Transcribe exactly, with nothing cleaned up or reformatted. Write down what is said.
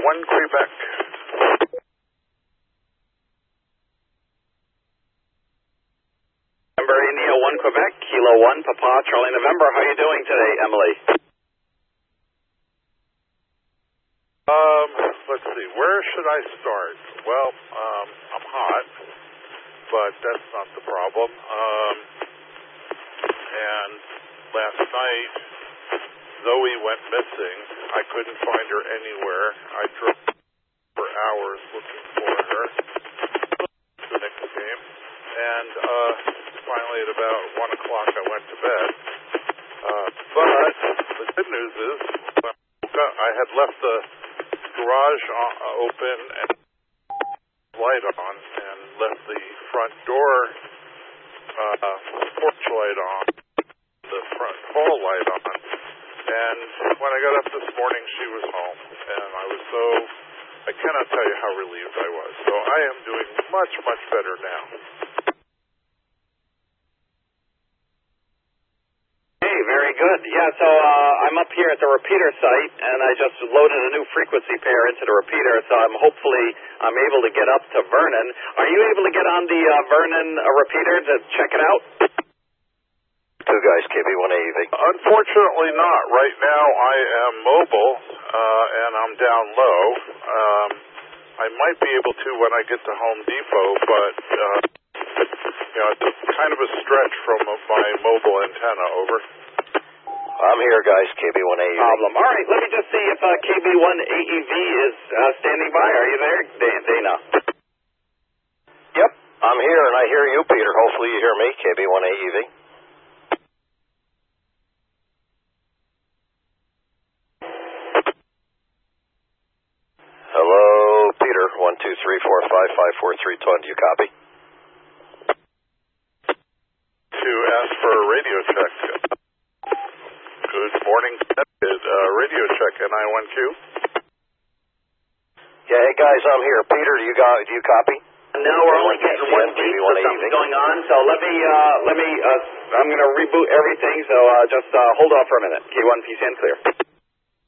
one, Quebec. November, India, one, Quebec, Kilo one, Papa, Charlie, November. How are you doing today, Emily? Um, let's see, where should I start? Well, um, I'm hot, but that's not the problem. Um, and last night, Zoe went missing. I couldn't find her anywhere. I drove for hours looking for her. The next game. And uh, finally at about one o'clock I went to bed. Uh, but the good news is when I woke up, I had left the garage uh, open and light on and left the front door uh, porch light on, the front hall light on. And when I got up this morning, she was home. And I was so, I cannot tell you how relieved I was. So I am doing much, much better now. Hey, very good. Yeah, so uh, I'm up here at the repeater site, and I just loaded a new frequency pair into the repeater, so I'm hopefully I'm able to get up to Vernon. Are you able to get on the uh, Vernon uh, repeater to check it out? Two guys, K B one A E V. Unfortunately not. Right now I am mobile, uh, and I'm down low. Um, I might be able to when I get to Home Depot, but uh, you know, it's kind of a stretch from my mobile antenna. Over. I'm here, guys, K B one A E V. Problem. All right, let me just see if uh, K B one A E V is uh, standing by. Are you there, Dana? Yep, I'm here, and I hear you, Peter. Hopefully you hear me, K B one A E V. Hello, Peter, one two three four five five four three two one, do you copy? To ask for a radio check. Good morning, uh, radio check, N I one Q. Yeah, hey guys, I'm here. Peter, do you got? Do you copy? No, we're only getting one beat, so something's going on. So let me, uh, let me, uh, I'm going to reboot everything, so uh, just uh, hold off for a minute. K one P C N clear.